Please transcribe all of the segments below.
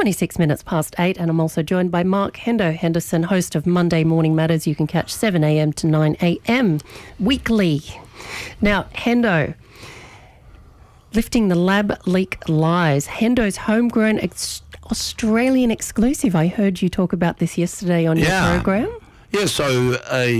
26 minutes past 8, and I'm also joined by Mark Hendo Henderson, host of Monday Morning Matters. You can catch 7 a.m. to 9 a.m. weekly. Now, Hendo, lifting the lab leak lies. Hendo's homegrown Australian exclusive. I heard you talk about this yesterday on your program. Yeah, so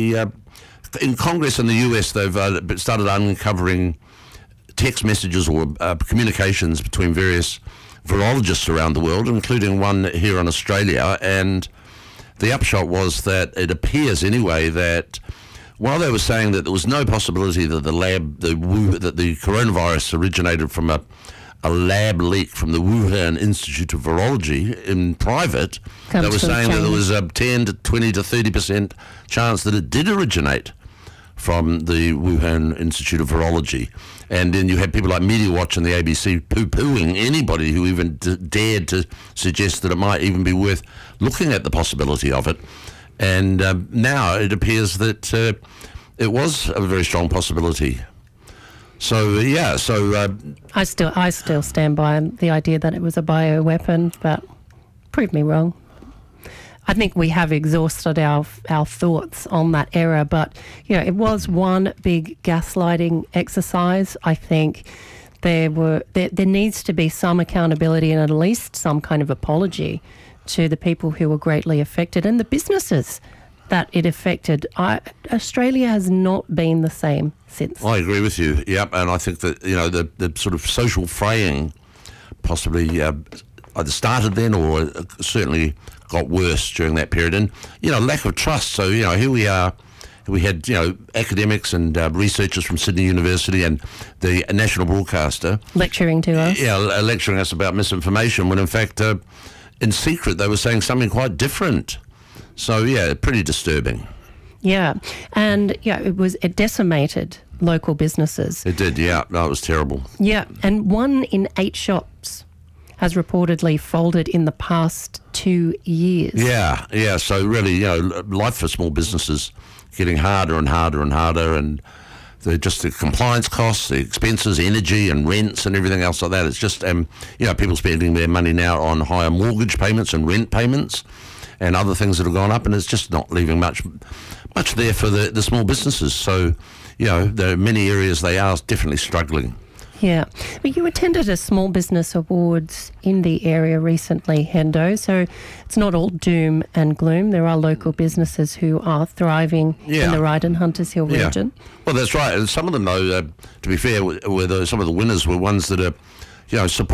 in Congress in the US, they've started uncovering text messages or communications between various virologists around the world, including one here in Australia. And the upshot was that it appears anyway that while they were saying that there was no possibility that that the coronavirus originated from a lab leak from the Wuhan Institute of Virology in private, they were saying that there was a 10 to 20 to 30% chance that it did originate from the Wuhan Institute of Virology. And then you had people like Media Watch and the ABC poo-pooing anybody who even dared to suggest that it might even be worth looking at the possibility of it. And now it appears that it was a very strong possibility. So, I still stand by the idea that it was a bioweapon, but prove me wrong. I think we have exhausted our thoughts on that era, but it was one big gaslighting exercise. I think there needs to be some accountability and at least some kind of apology to the people who were greatly affected and the businesses that it affected. Australia has not been the same since. I agree with you. Yep, and I think that the sort of social fraying possibly either started then or certainly got worse during that period, and lack of trust. So here we are. We had academics and researchers from Sydney University and the national broadcaster lecturing to us. Yeah, lecturing us about misinformation when in fact in secret they were saying something quite different. So pretty disturbing. Yeah, and it decimated local businesses. It did. Yeah, no, it was terrible. Yeah, and 1 in 8 shops has reportedly folded in the past 2 years. Yeah. So really, life for small businesses getting harder and harder and harder, and the compliance costs, the expenses, energy and rents and everything else like that. It's just people spending their money now on higher mortgage payments and rent payments and other things that have gone up, and it's just not leaving much there for the small businesses. So, there are many areas they are definitely struggling. Yeah, but you attended a small business awards in the area recently, Hendo, so it's not all doom and gloom. There are local businesses who are thriving in the Ryde and Hunters Hill region. Well, that's right. And some of them, though, to be fair, some of the winners were ones that are, support